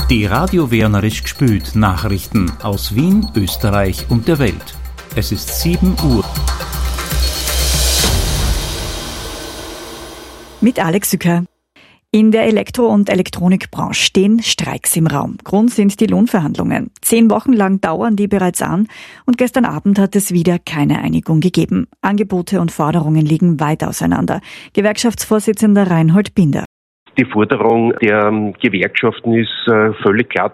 Die Radio Wernerisch gspült Nachrichten aus Wien, Österreich und der Welt. Es ist 7 Uhr. Mit Alex Sücker. In der Elektro- und Elektronikbranche stehen Streiks im Raum. Grund sind die Lohnverhandlungen. 10 Wochen lang dauern die bereits an und gestern Abend hat es wieder keine Einigung gegeben. Angebote und Forderungen liegen weit auseinander. Gewerkschaftsvorsitzender Reinhold Binder. Die Forderung der Gewerkschaften ist völlig klar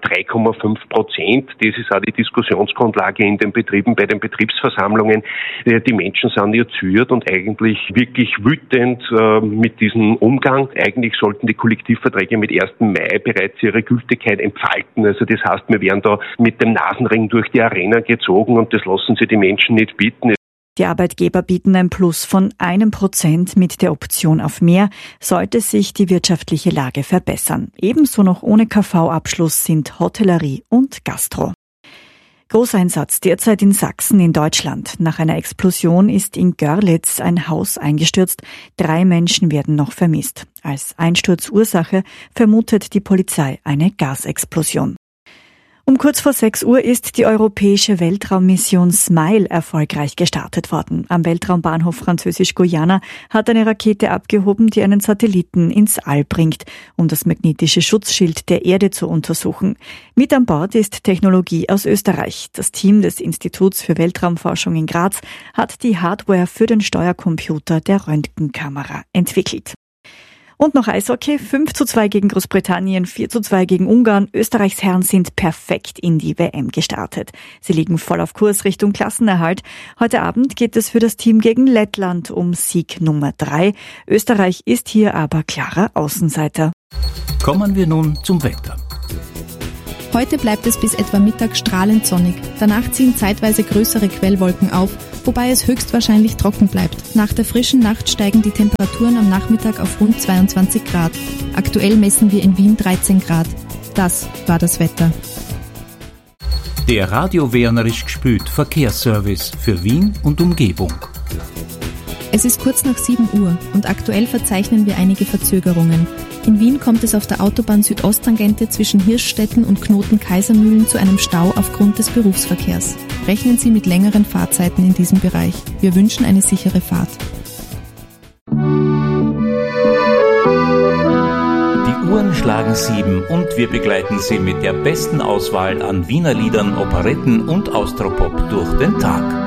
3,5%. Das ist auch die Diskussionsgrundlage in den Betrieben, bei den Betriebsversammlungen. Die Menschen sind irritiert und eigentlich wirklich wütend mit diesem Umgang. Eigentlich sollten die Kollektivverträge mit 1. Mai bereits ihre Gültigkeit entfalten. Also das heißt, wir werden da mit dem Nasenring durch die Arena gezogen und das lassen sie die Menschen nicht bieten. Die Arbeitgeber bieten ein Plus von 1% mit der Option auf mehr, sollte sich die wirtschaftliche Lage verbessern. Ebenso noch ohne KV-Abschluss sind Hotellerie und Gastro. Großeinsatz derzeit in Sachsen in Deutschland. Nach einer Explosion ist in Görlitz ein Haus eingestürzt. 3 Menschen werden noch vermisst. Als Einsturzursache vermutet die Polizei eine Gasexplosion. Um kurz vor 6 Uhr ist die europäische Weltraummission SMILE erfolgreich gestartet worden. Am Weltraumbahnhof Französisch-Guyana hat eine Rakete abgehoben, die einen Satelliten ins All bringt, um das magnetische Schutzschild der Erde zu untersuchen. Mit an Bord ist Technologie aus Österreich. Das Team des Instituts für Weltraumforschung in Graz hat die Hardware für den Steuercomputer der Röntgenkamera entwickelt. Und noch Eishockey, 5:2 gegen Großbritannien, 4:2 gegen Ungarn. Österreichs Herren sind perfekt in die WM gestartet. Sie liegen voll auf Kurs Richtung Klassenerhalt. Heute Abend geht es für das Team gegen Lettland um Sieg Nummer 3. Österreich ist hier aber klarer Außenseiter. Kommen wir nun zum Wetter. Heute bleibt es bis etwa Mittag strahlend sonnig. Danach ziehen zeitweise größere Quellwolken auf, wobei es höchstwahrscheinlich trocken bleibt. Nach der frischen Nacht steigen die Temperaturen am Nachmittag auf rund 22 Grad. Aktuell messen wir in Wien 13 Grad. Das war das Wetter. Der Radio Wernerisch gspült Verkehrsservice für Wien und Umgebung. Es ist kurz nach 7 Uhr und aktuell verzeichnen wir einige Verzögerungen. In Wien kommt es auf der Autobahn Südosttangente zwischen Hirschstetten und Knoten Kaisermühlen zu einem Stau aufgrund des Berufsverkehrs. Rechnen Sie mit längeren Fahrzeiten in diesem Bereich. Wir wünschen eine sichere Fahrt. Die Uhren schlagen 7 und wir begleiten Sie mit der besten Auswahl an Wiener Liedern, Operetten und Austropop durch den Tag.